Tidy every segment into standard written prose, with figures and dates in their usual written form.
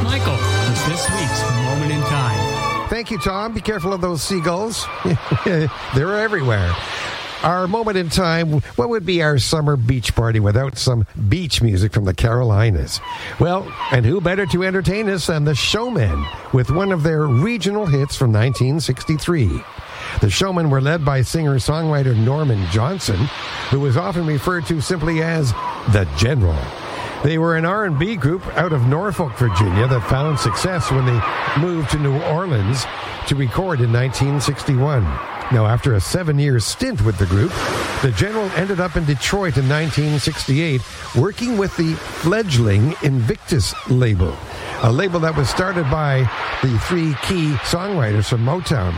Michael with this week's Moment in Time. Thank you, Tom. Be careful of those seagulls. They're everywhere. Our moment in time, what would be our summer beach party without some beach music from the Carolinas? Well, and who better to entertain us than the Showmen with one of their regional hits from 1963. The Showmen were led by singer-songwriter Norman Johnson, who was often referred to simply as the General. They were an R&B group out of Norfolk, Virginia that found success when they moved to New Orleans to record in 1961. Now, after a 7-year stint with the group, the General ended up in Detroit in 1968, working with the fledgling Invictus label, a label that was started by the three key songwriters from Motown.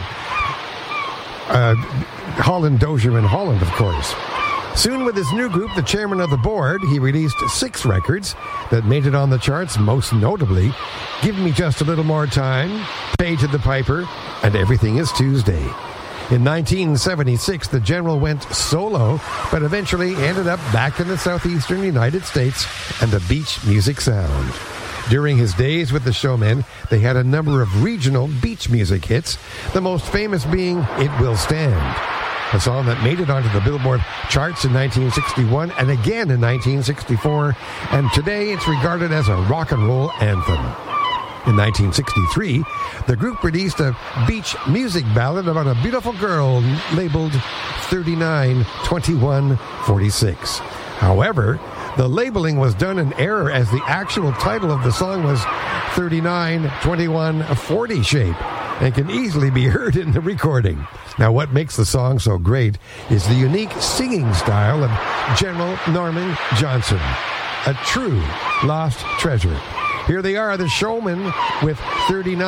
Holland, Dozier, and Holland, of course. Soon with his new group, the chairman of the board, he released 6 records that made it on the charts, most notably Give Me Just a Little More Time, Pay to the Piper, and Everything is Tuesday. In 1976, the General went solo, but eventually ended up back in the southeastern United States and the beach music sound. During his days with the Showmen, they had a number of regional beach music hits, the most famous being It Will Stand, a song that made it onto the Billboard charts in 1961 and again in 1964, and today it's regarded as a rock and roll anthem. In 1963, the group released a beach music ballad about a beautiful girl labeled 392146. However, the labeling was done in error as the actual title of the song was 392140 shape and can easily be heard in the recording. Now, what makes the song so great is the unique singing style of General Norman Johnson, a true lost treasure. Here they are, the Showmen with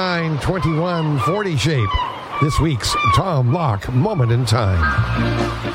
392140 shape. This week's Tom Locke Moment in Time.